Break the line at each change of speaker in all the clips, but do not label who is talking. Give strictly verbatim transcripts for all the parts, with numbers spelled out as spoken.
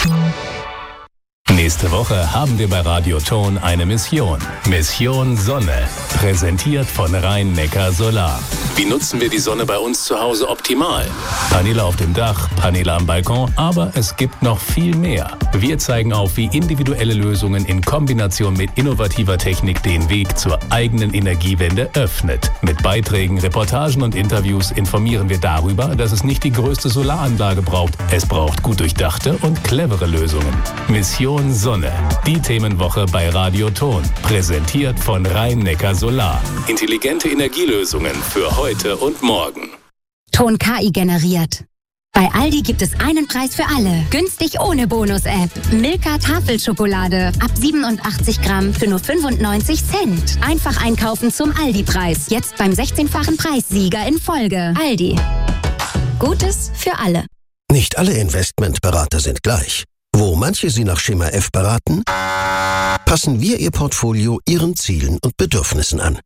Nächste Woche haben wir bei Radio Ton eine Mission. Mission Sonne. Präsentiert von Rhein-Neckar Solar. Wie nutzen wir die Sonne bei uns zu Hause optimal? Paneele auf dem Dach, Paneele am Balkon, aber es gibt noch viel mehr. Wir zeigen auf, wie individuelle Lösungen in Kombination mit innovativer Technik den Weg zur eigenen Energiewende öffnet. Mit Beiträgen, Reportagen und Interviews informieren wir darüber, dass es nicht die größte Solaranlage braucht. Es braucht gut durchdachte und clevere Lösungen. Mission Sonne. Die Themenwoche bei Radio Ton. Präsentiert von Rhein-Neckar Solar. Intelligente Energielösungen für heute und morgen.
Ton K I generiert. Bei Aldi gibt es einen Preis für alle. Günstig ohne Bonus-App. Milka Tafelschokolade. Ab siebenundachtzig Gramm für nur fünfundneunzig Cent. Einfach einkaufen zum Aldi-Preis. Jetzt beim sechzehnfachen Preissieger in Folge. Aldi. Gutes für alle.
Nicht alle Investmentberater sind gleich. Wo manche Sie nach Schema F beraten, passen wir Ihr Portfolio Ihren Zielen und Bedürfnissen an.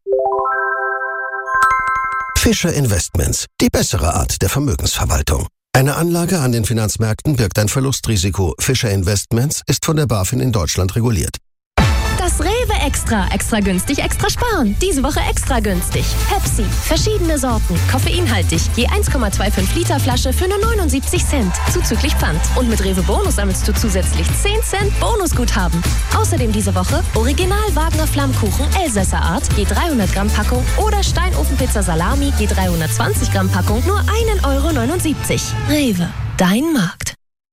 Fischer Investments, die bessere Art der Vermögensverwaltung. Eine Anlage an den Finanzmärkten birgt ein Verlustrisiko. Fischer Investments ist von der BaFin in Deutschland reguliert.
Das Rewe Extra. Extra günstig, extra sparen. Diese Woche extra günstig. Pepsi. Verschiedene Sorten. Koffeinhaltig. Je eins Komma fünfundzwanzig Liter Flasche für nur neunundsiebzig Cent. Zuzüglich Pfand. Und mit Rewe Bonus sammelst du zusätzlich zehn Cent Bonusguthaben. Außerdem diese Woche Original Wagner Flammkuchen Elsässer Art. Je dreihundert Gramm Packung. Oder Steinofenpizza Salami. Je dreihundertzwanzig Gramm Packung. Nur ein Euro neunundsiebzig. Rewe. Dein Markt.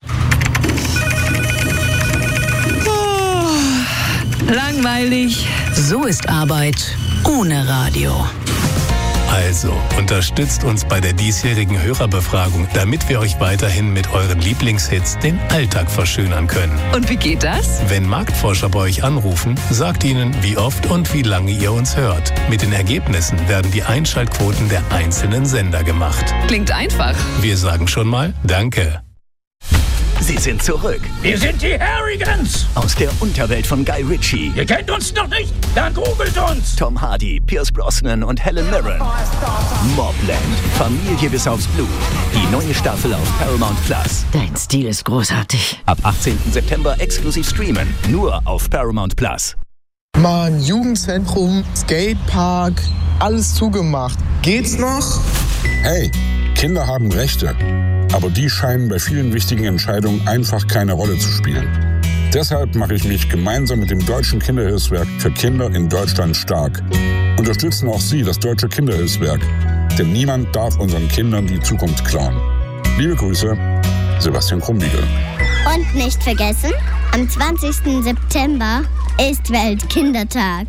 Langweilig. So ist Arbeit ohne Radio.
Also, unterstützt uns bei der diesjährigen Hörerbefragung, damit wir euch weiterhin mit euren Lieblingshits den Alltag verschönern können.
Und wie geht das?
Wenn Marktforscher bei euch anrufen, sagt ihnen, wie oft und wie lange ihr uns hört. Mit den Ergebnissen werden die Einschaltquoten der einzelnen Sender gemacht.
Klingt einfach.
Wir sagen schon mal Danke.
Sie sind zurück.
Wir sind die Harrigans.
Aus der Unterwelt von Guy Ritchie.
Ihr kennt uns noch nicht? Dann googelt uns.
Tom Hardy, Pierce Brosnan und Helen Mirren. Mobland. Familie bis aufs Blut. Die neue Staffel auf Paramount Plus.
Dein Stil ist großartig.
Ab achtzehnten September exklusiv streamen. Nur auf Paramount Plus.
Mann, Jugendzentrum, Skatepark, alles zugemacht. Geht's noch?
Hey, Kinder haben Rechte. Aber die scheinen bei vielen wichtigen Entscheidungen einfach keine Rolle zu spielen. Deshalb mache ich mich gemeinsam mit dem Deutschen Kinderhilfswerk für Kinder in Deutschland stark. Unterstützen auch Sie das Deutsche Kinderhilfswerk, denn niemand darf unseren Kindern die Zukunft klauen. Liebe Grüße, Sebastian Krumbiegel.
Und nicht vergessen, am zwanzigsten September ist Weltkindertag.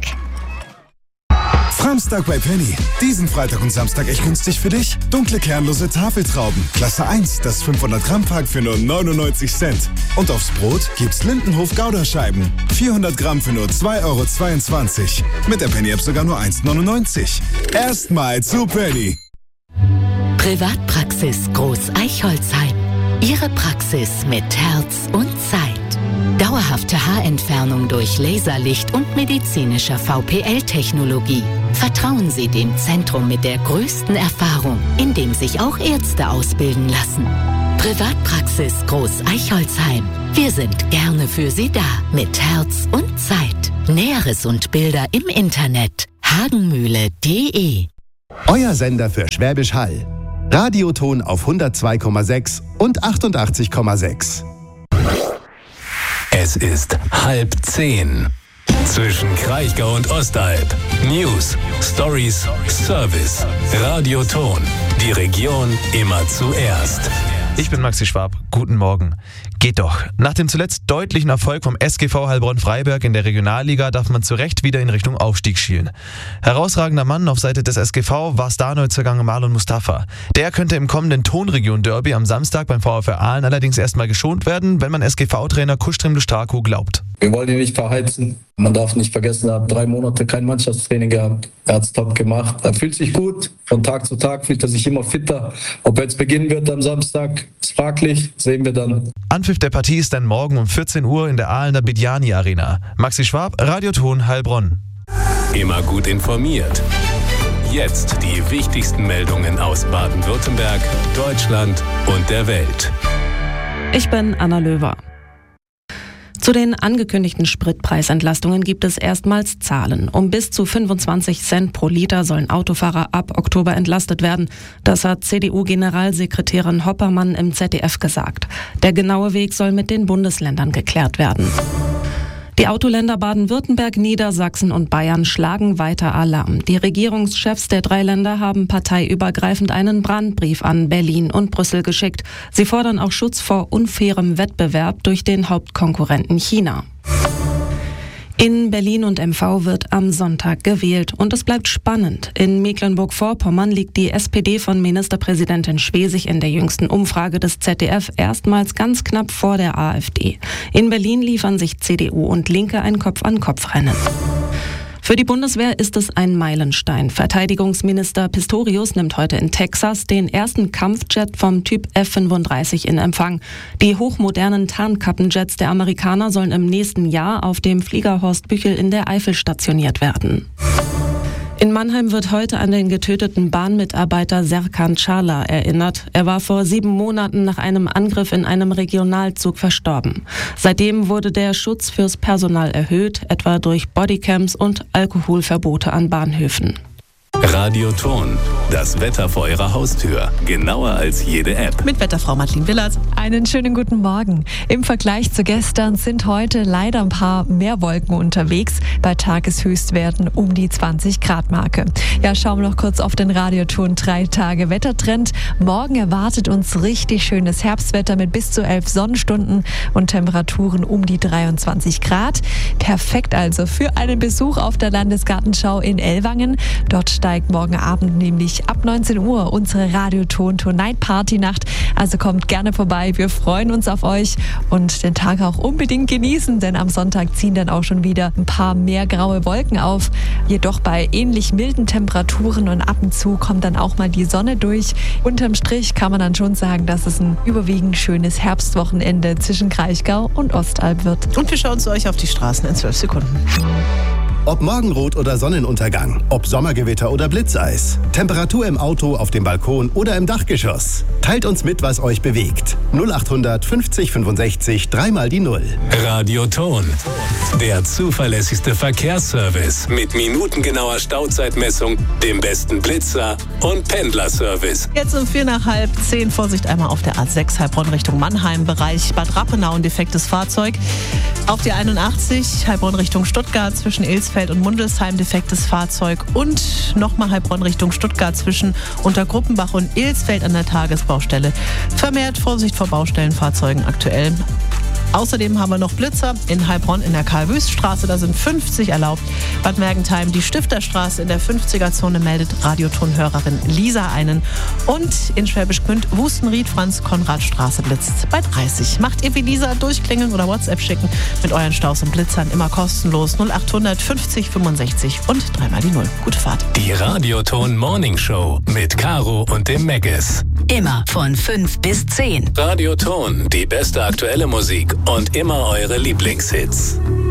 Samstag bei Penny. Diesen Freitag und Samstag echt günstig für dich. Dunkle kernlose Tafeltrauben. Klasse eins, das fünfhundert Gramm Pack für nur neunundneunzig Cent. Und aufs Brot gibt's Lindenhof Gouda-Scheiben. vierhundert Gramm für nur zwei Euro zweiundzwanzig. Mit der Penny-App sogar nur eins neunundneunzig. Erstmal zu Penny.
Privatpraxis Groß Eichholzheim. Ihre Praxis mit Herz und Zeit. Dauerhafte Haarentfernung durch Laserlicht und medizinischer V P L-Technologie. Vertrauen Sie dem Zentrum mit der größten Erfahrung, in dem sich auch Ärzte ausbilden lassen. Privatpraxis Groß Eichholzheim. Wir sind gerne für Sie da, mit Herz und Zeit. Näheres und Bilder im Internet hagenmühle punkt de.
Euer Sender für Schwäbisch Hall. Radioton auf hundertzwei Komma sechs und achtundachtzig Komma sechs.
Es ist halb zehn. Zwischen Kraichgau und Ostalb. News, Stories, Service. Radioton. Die Region immer zuerst.
Ich bin Maxi Schwab. Guten Morgen. Geht doch. Nach dem zuletzt deutlichen Erfolg vom S G V Heilbronn-Freiberg in der Regionalliga darf man zu Recht wieder in Richtung Aufstieg schielen. Herausragender Mann auf Seite des S G V war Star-Neuzugang Marlon Mustafa. Der könnte im kommenden Tonregion-Derby am Samstag beim VfR Aalen allerdings erstmal geschont werden, wenn man S G V-Trainer Kustrim Lustrako glaubt.
Wir wollen ihn nicht verheizen. Man darf nicht vergessen, er hat drei Monate kein Mannschaftstraining gehabt. Er hat es top gemacht. Er fühlt sich gut. Von Tag zu Tag fühlt er sich immer fitter. Ob er jetzt beginnen wird am Samstag, ist fraglich. Sehen wir dann.
Anpfiff der Partie ist dann morgen um vierzehn Uhr in der Aalener Bediani Arena. Maxi Schwab, Radioton Heilbronn.
Immer gut informiert. Jetzt die wichtigsten Meldungen aus Baden-Württemberg, Deutschland und der Welt.
Ich bin Anna Löwer. Zu den angekündigten Spritpreisentlastungen gibt es erstmals Zahlen. Um bis zu fünfundzwanzig Cent pro Liter sollen Autofahrer ab Oktober entlastet werden. Das hat C D U-Generalsekretärin Hoppermann im Z D F gesagt. Der genaue Weg soll mit den Bundesländern geklärt werden. Die Autoländer Baden-Württemberg, Niedersachsen und Bayern schlagen weiter Alarm. Die Regierungschefs der drei Länder haben parteiübergreifend einen Brandbrief an Berlin und Brüssel geschickt. Sie fordern auch Schutz vor unfairem Wettbewerb durch den Hauptkonkurrenten China. In Berlin und M V wird am Sonntag gewählt und es bleibt spannend. In Mecklenburg-Vorpommern liegt die S P D von Ministerpräsidentin Schwesig in der jüngsten Umfrage des Z D F erstmals ganz knapp vor der AfD. In Berlin liefern sich C D U und Linke ein Kopf-an-Kopf-Rennen. Für die Bundeswehr ist es ein Meilenstein. Verteidigungsminister Pistorius nimmt heute in Texas den ersten Kampfjet vom Typ F fünfunddreißig in Empfang. Die hochmodernen Tarnkappenjets der Amerikaner sollen im nächsten Jahr auf dem Flieger Horst Büchel in der Eifel stationiert werden. In Mannheim wird heute an den getöteten Bahnmitarbeiter Serkan Çağlar erinnert. Er war vor sieben Monaten nach einem Angriff in einem Regionalzug verstorben. Seitdem wurde der Schutz fürs Personal erhöht, etwa durch Bodycams und Alkoholverbote an Bahnhöfen.
Radioton, das Wetter vor Ihrer Haustür. Genauer als jede App.
Mit Wetterfrau Madeleine Willert.
Einen schönen guten Morgen. Im Vergleich zu gestern sind heute leider ein paar mehr Wolken unterwegs. Bei Tageshöchstwerten um die zwanzig Grad Marke. Ja, schauen wir noch kurz auf den Radioton drei Tage Wettertrend. Morgen erwartet uns richtig schönes Herbstwetter mit bis zu elf Sonnenstunden und Temperaturen um die dreiundzwanzig Grad. Perfekt also für einen Besuch auf der Landesgartenschau in Ellwangen. Dort steigt morgen Abend nämlich ab neunzehn Uhr unsere Radioton Tonight Party Nacht. Also kommt gerne vorbei. Wir freuen uns auf euch und den Tag auch unbedingt genießen, denn am Sonntag ziehen dann auch schon wieder ein paar mehr graue Wolken auf. Jedoch bei ähnlich milden Temperaturen und ab und zu kommt dann auch mal die Sonne durch. Unterm Strich kann man dann schon sagen, dass es ein überwiegend schönes Herbstwochenende zwischen Kraichgau und Ostalb wird.
Und wir schauen zu euch auf die Straßen in zwölf Sekunden.
Ob Morgenrot oder Sonnenuntergang, ob Sommergewitter oder Blitzeis, Temperatur im Auto, auf dem Balkon oder im Dachgeschoss. Teilt uns mit, was euch bewegt. null achthundert fünfzig fünfundsechzig, dreimal die Null.
Radioton, der zuverlässigste Verkehrsservice mit minutengenauer Stauzeitmessung, dem besten Blitzer und Pendlerservice.
Jetzt um vier nach halb zehn, Vorsicht einmal auf der A sechs Heilbronn Richtung Mannheim, Bereich Bad Rappenau, ein defektes Fahrzeug. Auf der einundachtzig Heilbronn Richtung Stuttgart zwischen Ilsfeld und Mundelsheim defektes Fahrzeug und nochmal Heilbronn Richtung Stuttgart zwischen Untergruppenbach und Ilsfeld an der Tagesbaustelle. Vermehrt Vorsicht vor Baustellenfahrzeugen aktuell. Außerdem haben wir noch Blitzer in Heilbronn in der Karl-Wüst-Straße, da sind fünfzig erlaubt. Bad Mergentheim, die Stifterstraße in der fünfziger-Zone meldet Radiotonhörerin Lisa einen. Und in Schwäbisch Gmünd, Wustenried, Franz-Konrad-Straße blitzt bei dreißig. Macht ihr wie Lisa durchklingeln oder WhatsApp schicken mit euren Staus und Blitzern, immer kostenlos null achthundert fünfzig fünfundsechzig und dreimal die Null. Gute Fahrt.
Die Radioton Morning Show mit Caro und dem Meggis.
Immer von fünf bis zehn.
Radioton, die beste aktuelle Musik und immer eure Lieblingshits.